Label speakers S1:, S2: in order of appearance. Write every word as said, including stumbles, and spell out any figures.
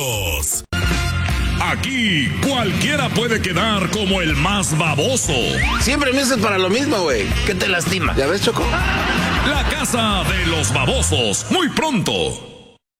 S1: Aquí cualquiera puede quedar como el más baboso.
S2: Siempre me haces para lo mismo, güey. ¿Qué te lastima? ¿Ya ves, Choco?
S1: La Casa de los Babosos, muy pronto.